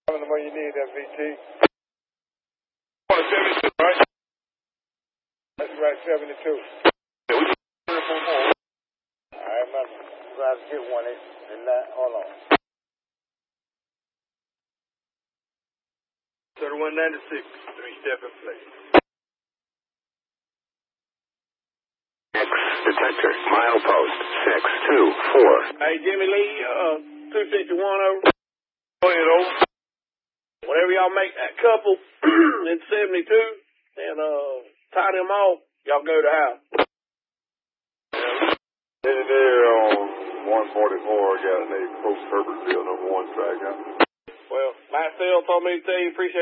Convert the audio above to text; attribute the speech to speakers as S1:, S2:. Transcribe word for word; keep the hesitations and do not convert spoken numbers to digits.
S1: How much you need, M V T?
S2: seventy-two, right?
S1: That's right, seventy-two.
S2: Yeah, we just three or four more.
S1: All right, man. Try to get one. And that, hold on.
S2: thirty-one ninety-six, three-step in place.
S3: X detector, milepost six two four.
S4: Hey, Jimmy Lee, uh, two sixty-one over.
S2: Go ahead, over.
S4: Whenever y'all make that couple in seventy-two and uh tie them off, y'all go to house.
S2: Headed there on one forty-four, I got a name, Post Herbertville, number one track out.
S4: Well, myself told me to tell you, appreciate